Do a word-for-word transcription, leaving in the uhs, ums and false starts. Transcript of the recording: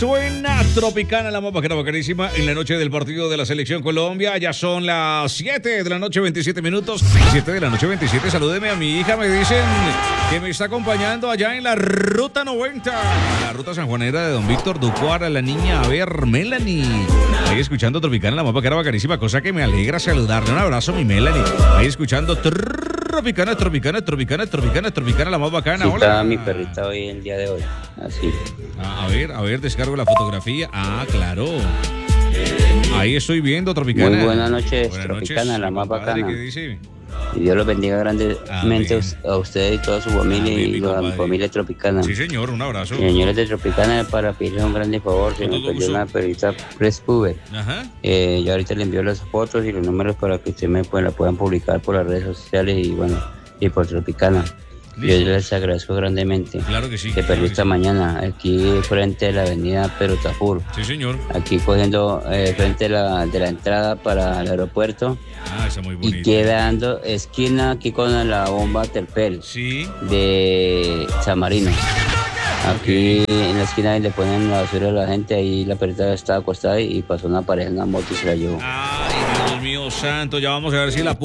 Suena Tropicana, la más bacana, bacanísima, en la noche del partido de la Selección Colombia. Ya son las siete de la noche, veintisiete minutos. siete de la noche, veintisiete. Salúdeme a mi hija, me dicen que me está acompañando allá en la Ruta noventa. La Ruta sanjuanera de don Víctor Ducuara, la niña, a ver, Melanie. Ahí escuchando Tropicana, la más bacana, bacanísima, cosa que me alegra saludarle. Un abrazo, mi Melanie. Ahí escuchando Tropicana, Tropicana, Tropicana, Tropicana, Tropicana, la más bacana. Sí, hola. está mi perrita hoy el día de hoy, así. A ver, a ver, descargo la fotografía. Ah, claro. Ahí estoy viendo Tropicana. Muy buenas noches, Buenas Tropicana, noches, la más compadre, bacana. ¿qué dice? Y Dios los bendiga grandemente Amén. a usted y toda su familia. Amén, y mi la compadre. familia Tropicana. Sí, señor, un abrazo. Señores de Tropicana, para pedirles un grande favor, se Con me todo perdió gusto. una perrita Press Puber. Ajá. Eh, yo ahorita le envío las fotos y los números para que ustedes me pues, la puedan publicar por las redes sociales y bueno, y por Tropicana. Yo Listo. les agradezco grandemente. Claro que sí. Se claro perdió que esta sí. mañana, aquí frente a la avenida Pedro Tafur. Sí, señor. Aquí cogiendo eh, frente de la, de la entrada para el aeropuerto Ah, está muy y bonito. quedando esquina aquí con la bomba Terpel Sí. de San Marino. Aquí en la esquina donde ponen la basura de la gente, ahí la perrita estaba acostada y pasó una pareja en una moto y se la llevó. Ay, Dios mío santo, ya vamos a ver si la